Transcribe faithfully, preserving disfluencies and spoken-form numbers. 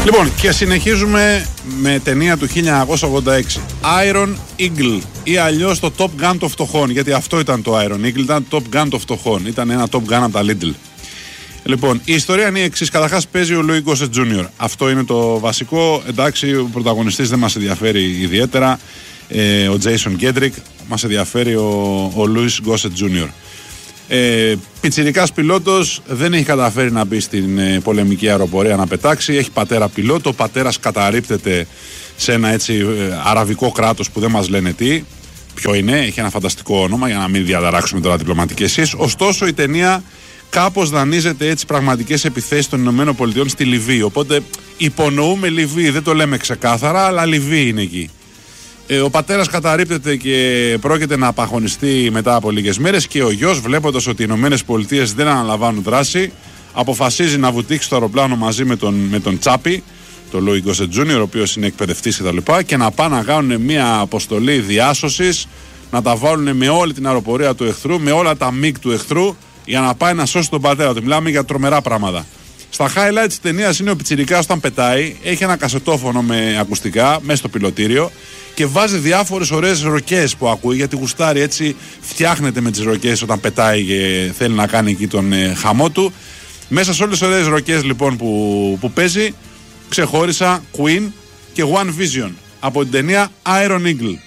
Λοιπόν, και συνεχίζουμε με ταινία του χίλια εννιακόσια ογδόντα έξι. Iron Eagle ή αλλιώς το Top Gun των φτωχών. Γιατί αυτό ήταν το Iron Eagle, ήταν το Top Gun των φτωχών. Ήταν ένα Top Gun από τα Lidl. Λοιπόν, η ιστορία είναι η εξής. Καταρχάς παίζει ο Louis Gossett Junior Αυτό είναι το βασικό. Εντάξει, ο πρωταγωνιστής δεν μας ενδιαφέρει ιδιαίτερα. Ε, ο Jason Gedrick. Μας ενδιαφέρει ο, ο Louis Gossett Junior Ε, πιτσιρικάς πιλότος, δεν έχει καταφέρει να μπει στην ε, πολεμική αεροπορία να πετάξει. Έχει πατέρα πιλότο. Ο πατέρας καταρρίπτεται σε ένα έτσι ε, αραβικό κράτος που δεν μας λένε τι. Ποιο είναι, έχει ένα φανταστικό όνομα για να μην διαδαράξουμε τώρα διπλωματικές σχέσεις. Ωστόσο η ταινία κάπως δανείζεται έτσι πραγματικές επιθέσεις των Ηνωμένων Πολιτειών στη Λιβύη. Οπότε υπονοούμε Λιβύη, δεν το λέμε ξεκάθαρα, αλλά Λιβύη είναι εκεί. Ε, ο πατέρας καταρρίπτεται και πρόκειται να απαγχωνιστεί μετά από λίγες μέρες και ο γιος, βλέποντας ότι οι Ηνωμένες Πολιτείες δεν αναλαμβάνουν δράση, αποφασίζει να βουτήξει το αεροπλάνο μαζί με τον, με τον Τσάπη, τον Louis Gossett Junior, ο οποίος είναι εκπαιδευτής κτλ. Και, και να πάνε να κάνουν μια αποστολή διάσωσης, να τα βάλουν με όλη την αεροπορία του εχθρού, με όλα τα μικ του εχθρού, για να πάει να σώσει τον πατέρα του. Μιλάμε για τρομερά πράγματα. Στα highlights της ταινίας είναι ο πιτσιρικάς όταν πετάει, έχει ένα κασετόφωνο με ακουστικά μέσα στο πιλωτήριο και βάζει διάφορες ωραίες ροκές που ακούει, γιατί γουστάρει, έτσι φτιάχνεται με τις ροκές όταν πετάει και θέλει να κάνει εκεί τον ε, χαμό του. Μέσα σε όλες τις ωραίες ροκές λοιπόν που, που παίζει, ξεχώρισα Queen και One Vision από την ταινία Iron Eagle.